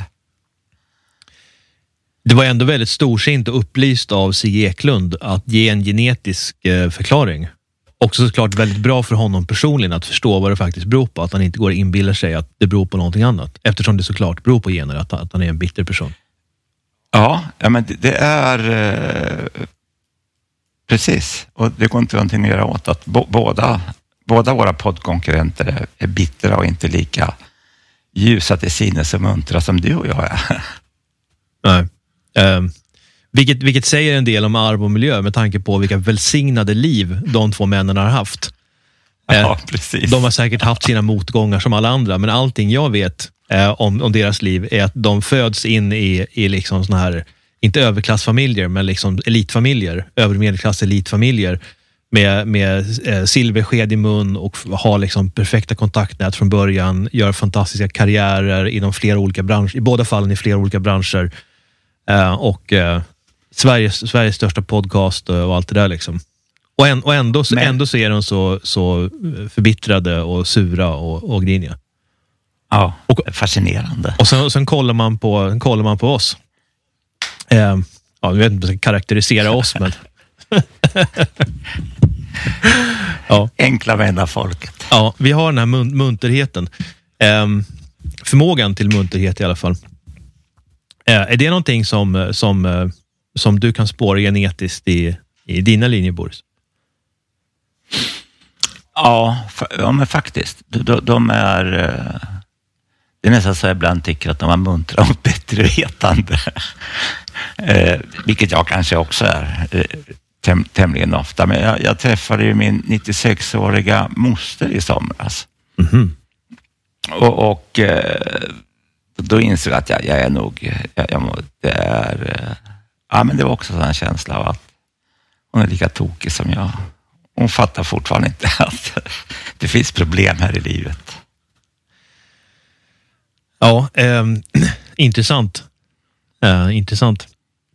Det var ändå väldigt storsint och upplyst av Sigge Eklund att ge en genetisk förklaring. Också såklart väldigt bra för honom personligen att förstå vad det faktiskt beror på. Att han inte går och inbillar sig att det beror på någonting annat. Eftersom det såklart beror på gener att han är en bitter person. Ja, men det är precis. Och det går inte någonting att göra åt att båda våra poddkonkurrenter är bittra och inte lika ljusa till sinnes och muntra som du och jag är. Nej. Vilket säger en del om arv och miljö med tanke på vilka välsignade liv de två männen har haft. Ja, precis. De har säkert haft sina motgångar som alla andra, men allting jag vet om deras liv är att de föds in i liksom såna här, inte överklassfamiljer, men liksom elitfamiljer, övermedelklass elitfamiljer med silversked i mun och har liksom perfekta kontaktnät från början, gör fantastiska karriärer inom flera olika branscher, i båda fallen i flera olika branscher. Och Sveriges största podcast och allt det där liksom. Och ändå så är de så förbittrade och sura och griniga. Ja, och fascinerande. Och sen kollar man på oss. Jag vet inte om jag ska karaktärisera oss, men ja. Enkla vänner folket. Ja, vi har den här munterheten. Förmågan till munterhet i alla fall. Är det någonting som du kan spåra genetiskt i dina linjer, Boris? Ja, men faktiskt. De är... Det är nästan så jag ibland tycker att de är muntra och bättre vetande. Vilket jag kanske också är tämligen ofta. Men jag träffade ju min 96-åriga moster i somras. Mm-hmm. Och då insåg jag att jag är nog... men det var också en känsla av att hon är lika tokig som jag. Hon fattar fortfarande inte att det finns problem här i livet. Ja, intressant. Intressant.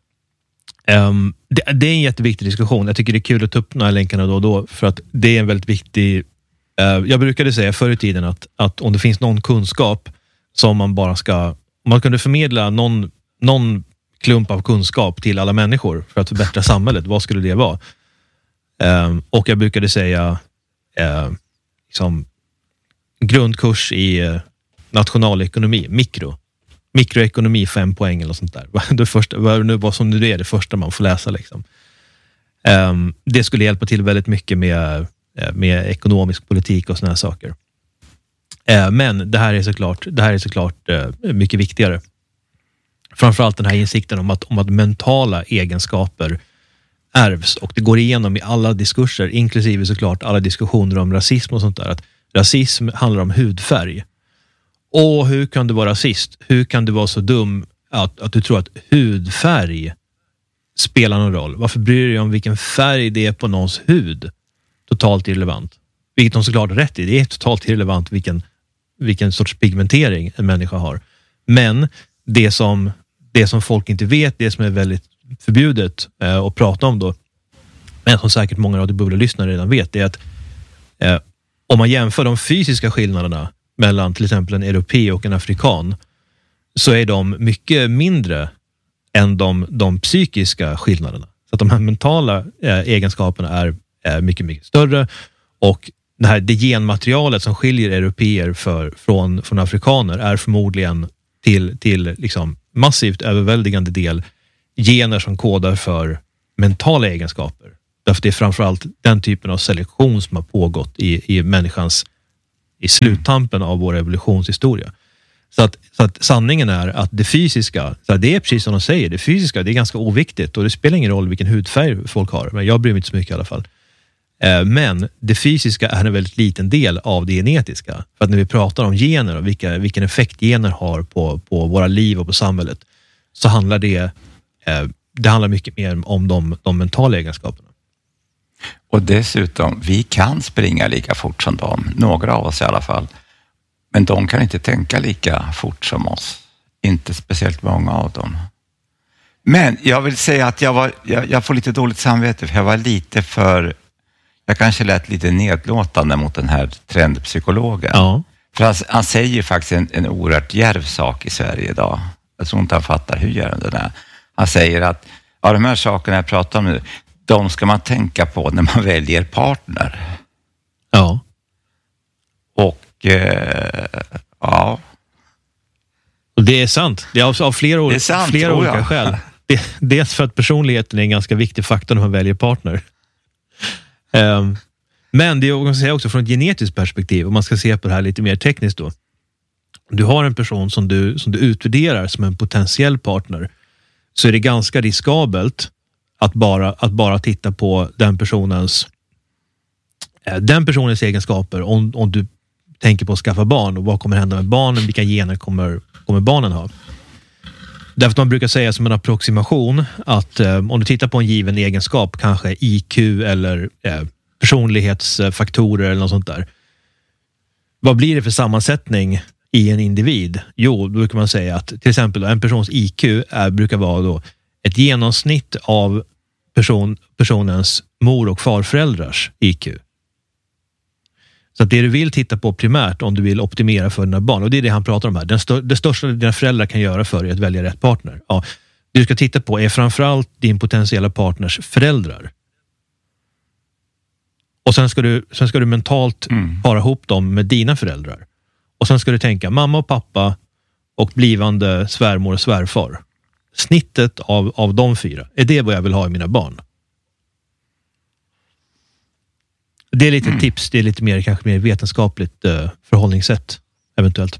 Det är en jätteviktig diskussion. Jag tycker det är kul att ta upp de här länkarna då och då, för att det är en väldigt viktig... jag brukade säga förr i tiden att om det finns någon kunskap som man bara ska... Om man kunde förmedla någon klump av kunskap till alla människor för att förbättra samhället, vad skulle det vara? Och jag brukade säga liksom, grundkurs i nationalekonomi, mikroekonomi 5 poäng eller sånt där. Vad som nu är det första man får läsa liksom. Det skulle hjälpa till väldigt mycket med ekonomisk politik och såna här saker. Men det här är såklart mycket viktigare. Framförallt den här insikten om att mentala egenskaper ärvs, och det går igenom i alla diskurser, inklusive såklart alla diskussioner om rasism och sånt där, att rasism handlar om hudfärg. Och hur kan du vara rasist? Hur kan du vara så dum att du tror att hudfärg spelar någon roll? Varför bryr du dig om vilken färg det är på någons hud? Totalt irrelevant. Vilket de såklart har rätt i. Det är totalt irrelevant vilken sorts pigmentering en människa har. Men det som folk inte vet, det som är väldigt förbjudet att prata om då, men som säkert många radiobubbla-lyssnare redan vet, är att Om man jämför de fysiska skillnaderna mellan till exempel en europé och en afrikan, så är de mycket mindre än de psykiska skillnaderna. Så att de här mentala egenskaperna är mycket, mycket större, och det genmaterialet som skiljer européer från afrikaner är förmodligen till liksom massivt överväldigande del gener som kodar för mentala egenskaper. Därför det är framförallt den typen av selektion som har pågått i människans i sluttampen av vår evolutionshistoria. Så att sanningen är att det fysiska, så det är precis som de säger, det fysiska, det är ganska oviktigt, och det spelar ingen roll vilken hudfärg folk har, men jag bryr mig inte så mycket i alla fall. Men det fysiska är en väldigt liten del av det genetiska. För att när vi pratar om gener och vilken effekt gener har på våra liv och på samhället, så handlar det handlar mycket mer om de mentala egenskaperna. Och dessutom, vi kan springa lika fort som dem, några av oss i alla fall. Men de kan inte tänka lika fort som oss. Inte speciellt många av dem. Men jag vill säga att jag får lite dåligt samvete, för jag kanske lät lite nedlåtande mot den här trendpsykologen. Ja. För han säger ju faktiskt en oerhört djärv sak i Sverige idag. Jag tror inte han fattar hur gör den är. Han säger att de här sakerna jag pratar om nu, de ska man tänka på när man väljer partner. Ja. Och ja. Och det är sant. Det är av flera olika skäl. Dels för att personligheten är en ganska viktig faktor när man väljer partner. Men det är också från ett genetiskt perspektiv, om man ska se på det här lite mer tekniskt då. Du har en person som du utvärderar som en potentiell partner, så är det ganska riskabelt att bara titta på den personens egenskaper om du tänker på att skaffa barn, och vad kommer hända med barnen, vilka gener kommer barnen ha. Därför att man brukar säga som en approximation att om du tittar på en given egenskap, kanske IQ eller personlighetsfaktorer eller något sånt där, vad blir det för sammansättning i en individ? Jo, då brukar man säga att till exempel en persons IQ brukar vara då ett genomsnitt av personens mor- och farföräldrars IQ. Så att det du vill titta på primärt om du vill optimera för dina barn, och det är det han pratar om här. Det största dina föräldrar kan göra för är att välja rätt partner. Ja, det du ska titta på är framförallt din potentiella partners föräldrar. Och sen ska du mentalt para ihop dem med dina föräldrar. Och sen ska du tänka mamma och pappa och blivande svärmor och svärfar. Snittet av de fyra, är det vad jag vill ha i mina barn? Det är lite tips, det är lite mer, kanske mer vetenskapligt förhållningssätt eventuellt.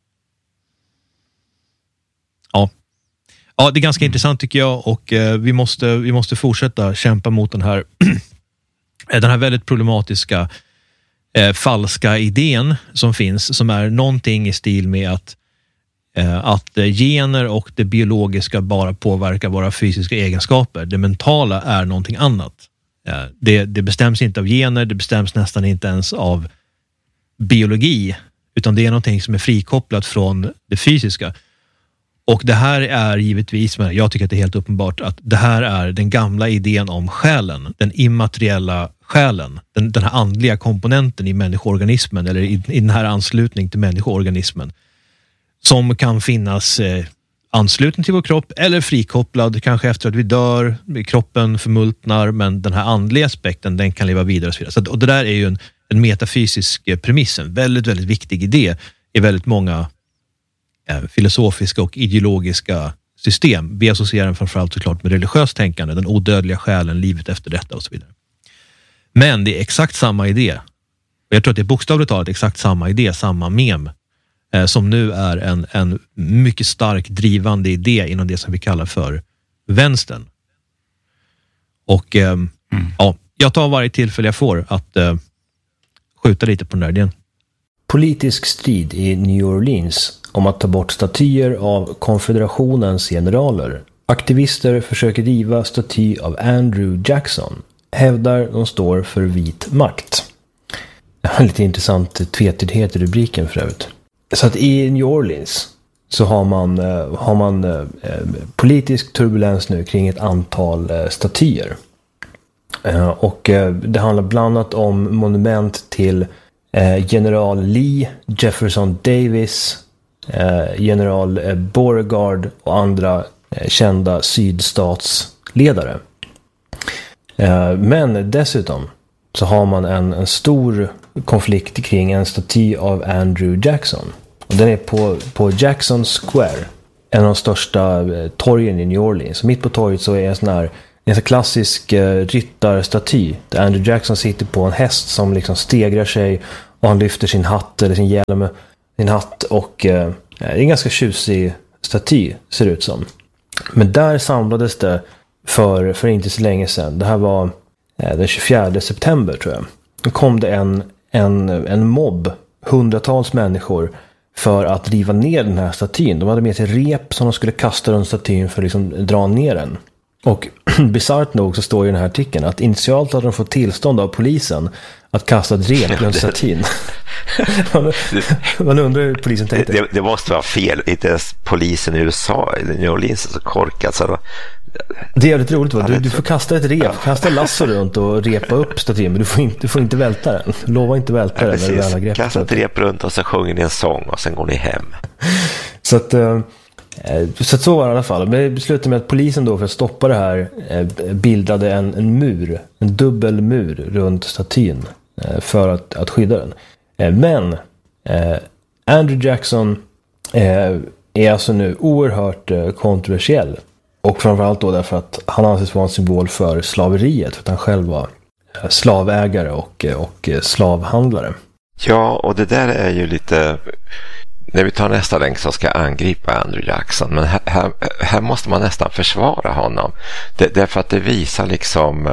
Ja, det är ganska intressant tycker jag, och vi måste fortsätta kämpa mot den här väldigt problematiska falska idén som finns, som är någonting i stil med att gener och det biologiska bara påverkar våra fysiska egenskaper. Det mentala är någonting annat. Det bestäms inte av gener, det bestäms nästan inte ens av biologi, utan det är någonting som är frikopplat från det fysiska. Och det här är givetvis, men jag tycker att det är helt uppenbart att det här är den gamla idén om själen, den immateriella själen, den här andliga komponenten i människoorganismen, eller i den här anslutning till människoorganismen, som kan finnas ansluten till vår kropp eller frikopplad, kanske efter att vi dör, kroppen förmultnar, men den här andliga aspekten, den kan leva vidare och så vidare. Och det där är ju en metafysisk premiss, en väldigt, väldigt viktig idé i väldigt många filosofiska och ideologiska system. Vi associerar den framförallt såklart med religiöst tänkande, den odödliga själen, livet efter detta och så vidare. Men det är exakt samma idé. Och jag tror att det är bokstavligt talat exakt samma idé, samma mem, som nu är en mycket stark drivande idé inom det som vi kallar för vänstern. Och jag tar varje tillfälle jag får att skjuta lite på den där idén. Politisk strid i New Orleans om att ta bort statyer av konfederationens generaler. Aktivister försöker riva staty av Andrew Jackson. Hävdar de står för vit makt. Lite intressant tvetydighet i rubriken för övrigt. Så att i New Orleans så har man politisk turbulens nu kring ett antal statyer. Och det handlar bland annat om monument till general Lee, Jefferson Davis, general Beauregard och andra kända sydstatsledare. Men dessutom så har man en stor konflikt kring en staty av Andrew Jackson. Och den är på Jackson Square, en av de största torgen i New Orleans. Så mitt på torget så är en så klassisk ryttarstaty där Andrew Jackson sitter på en häst som liksom stegrar sig, och han lyfter sin hatt eller sin hjälm, sin hatt, och det är en ganska tjusig staty, ser det ut som. Men där samlades det för inte så länge sedan. Det här var den 24 september tror jag. Då kom det en mobb, hundratals människor, för att riva ner den här statyn. De hade med sig rep som de skulle kasta runt statyn för att liksom dra ner den. Och bisarrt nog så står i den här artikeln att initialt hade de fått tillstånd av polisen att kasta ett rep runt statyn. Man undrar hur polisen tänkte. Det måste vara fel. Inte ens polisen i USA eller New Orleans är så korkat. Så det är lite roligt. Du får kasta ett rep, kasta lasso runt och repa upp statyn, men du får inte välta den. Lova inte välta den. När kasta ett rep runt och så sjunger ni en sång och sen går ni hem. Så så var det i alla fall. Men det slutade med att polisen då, för att stoppa det här, bildade en mur, en dubbel mur runt statyn för att skydda den. Men Andrew Jackson är alltså nu oerhört kontroversiell. Och framförallt då därför att han anses vara en symbol för slaveriet. För att han själv var slavägare och slavhandlare. Ja, och det där är ju lite... När vi tar nästa länk så ska jag angripa Andrew Jackson. Men här måste man nästan försvara honom. Därför att det visar liksom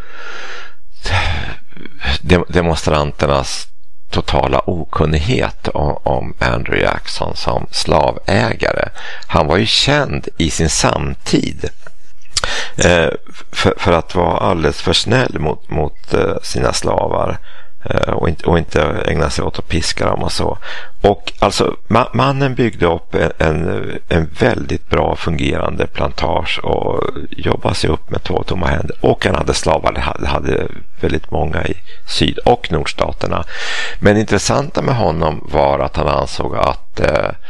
demonstranternas totala okunnighet om Andrew Jackson som slavägare. Han var ju känd i sin samtid för att vara alldeles för snäll mot sina slavar. Och inte ägna sig åt att piska dem och så. Och alltså mannen byggde upp en väldigt bra fungerande plantage och jobbade sig upp med 2 tomma händer. Och han hade slavar, hade väldigt många i syd- och nordstaterna. Men det intressanta med honom var att han ansåg att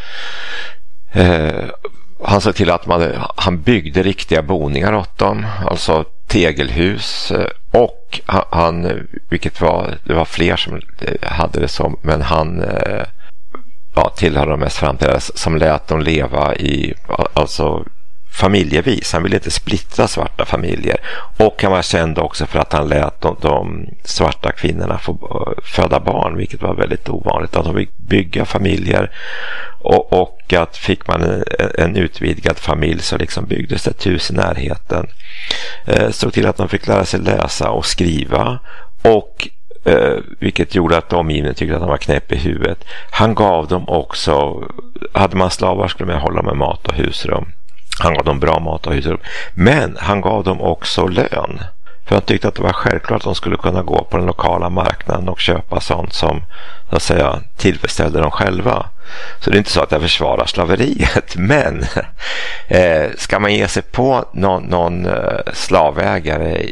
han såg till att han byggde riktiga boningar åt dem, alltså tegelhus, och han, det var fler som hade det som, men han tillhörde de mest framträdande, som lät dem leva i, alltså familjevis. Han ville inte splittra svarta familjer, och han var känd också för att han lät de svarta kvinnorna få föda barn, vilket var väldigt ovanligt, att de fick bygga familjer, och att fick man en utvidgad familj så liksom byggdes ett hus i närheten. Såg till att de fick lära sig läsa och skriva, och vilket gjorde att omgivningen tyckte att han var knäpp i huvudet. Han gav dem också, hade man slavar skulle man hålla med mat och husrum. Han gav dem bra mat och husrum. Men han gav dem också lön. För han tyckte att det var självklart att de skulle kunna gå på den lokala marknaden och köpa sånt som, så att säga, tillfredsställde dem själva. Så det är inte så att jag försvarar slaveriet. Men ska man ge sig på någon slavägare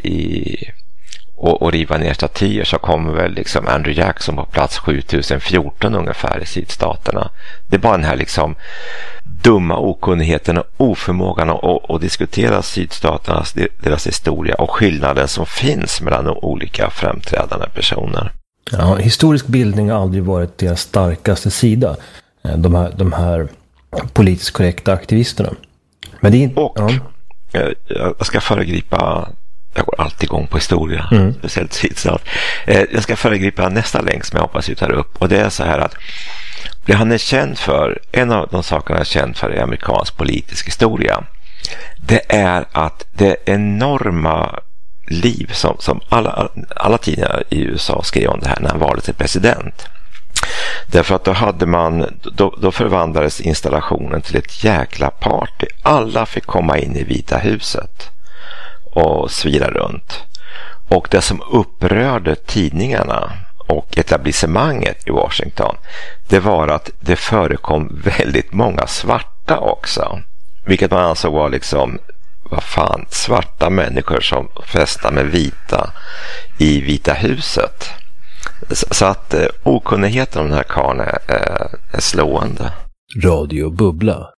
och riva ner statyer, så kommer väl liksom Andrew Jackson på plats 7014 ungefär i sydstaterna. Det är bara den här liksom dumma okunnigheten och oförmågan att diskutera sydstaternas, deras historia och skillnaden som finns mellan olika framträdande personer. Ja, historisk bildning har aldrig varit deras starkaste sida, de här politiskt korrekta aktivisterna. Men det är inte... Och jag ska föregripa... Jag går alltid igång på historia, speciellt sydstat. Jag ska föregripa nästa länk som jag hoppas vi tar upp. Och det är så här att det han är känd för, en av de sakerna han är känd för i amerikansk politisk historia, det är att det enorma liv som alla tidningar i USA skrev om det här när han valdes till president. Därför att då förvandlades installationen till ett jäkla party. Alla fick komma in i Vita huset och svira runt. Och det som upprörde tidningarna och etablissemanget i Washington, det var att det förekom väldigt många svarta också. Vilket man ansåg var liksom vad fan, svarta människor som festar med vita i Vita huset. Så att okunnigheten om den här karln är slående. Radio Bubbla.